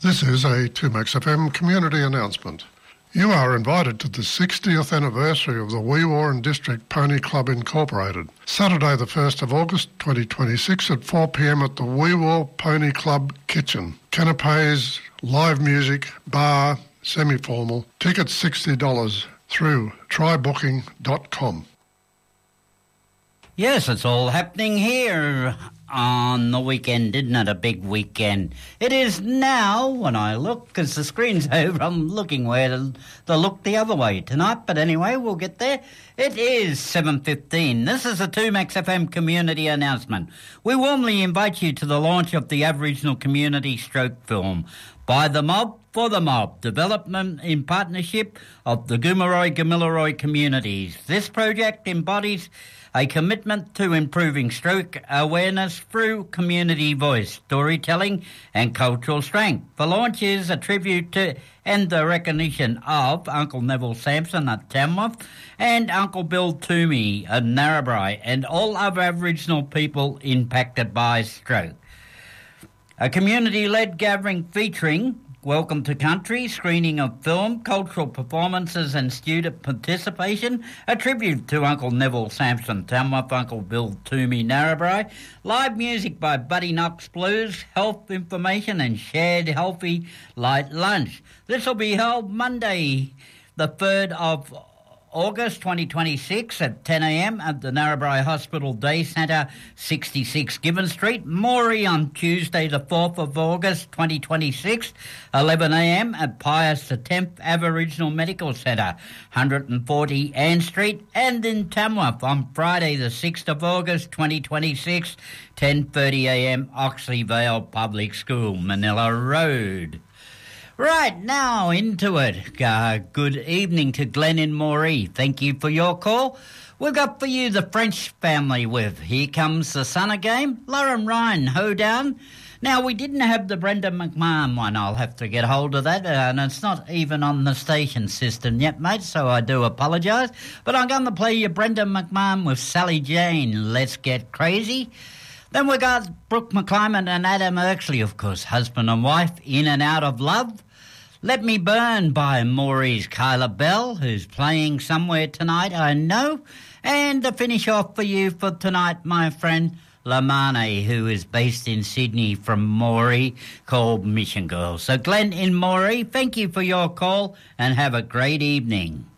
This is a 2Max FM community announcement. You are invited to the 60th anniversary of the Wee Warren District Pony Club Incorporated, Saturday the 1st of August 2026 at 4 p.m. at the Wee War Pony Club Kitchen. Canapes, live music, bar, semi-formal. Tickets $60 through trybooking.com. Yes, it's all happening here on the weekend, isn't it? A big weekend. It is now, when I look, because the screen's over, I'm looking where to look the other way tonight. But anyway, we'll get there. It is 7:15. This is a 2Max FM community announcement. We warmly invite you to the launch of the Aboriginal Community Stroke film, By the Mob, for the Mob, development in partnership of the Gomeroi Gamilaroi communities. This project embodies a commitment to improving stroke awareness through community voice, storytelling and cultural strength. The launch is a tribute to and the recognition of Uncle Neville Sampson at Tamworth and Uncle Bill Toomey at Narrabri and all other Aboriginal people impacted by stroke. A community-led gathering featuring Welcome to Country, screening of film, cultural performances and student participation, a tribute to Uncle Neville Sampson, Tamworth, Uncle Bill Toomey, Narrabri, live music by Buddy Knox Blues, health information and shared healthy light lunch. This will be held Monday, the 3rd of August 2026 at 10 a.m. at the Narrabri Hospital Day Centre, 66 Gibbon Street. Moree on Tuesday the 4th of August 2026, 11 a.m. at Pius X Aboriginal Medical Centre, 140 Ann Street. And in Tamworth on Friday the 6th of August 2026, 10:30 a.m. Oxley Vale Public School, Manila Road. Right, now into it. Good evening to Glenn in Moree. Thank you for your call. We've got for you the French family with Here Comes the Sun Again, Lauren Ryan, Hoedown. Now, we didn't have the Brenda McMahon one. I'll have to get hold of that, and it's not even on the station system yet, mate, so I do apologise. But I'm going to play you Brenda McMahon with Sally Jane, Let's Get Crazy. Then we got Brooke McClymont and Adam Erksley, of course, husband and wife, In and Out of Love. Let Me Burn by Moree's Kyla Bell, who's playing somewhere tonight, I know. And to finish off for you for tonight, my friend Lamane, who is based in Sydney from Moree, called Mission Girl. So Glenn in Moree, thank you for your call and have a great evening.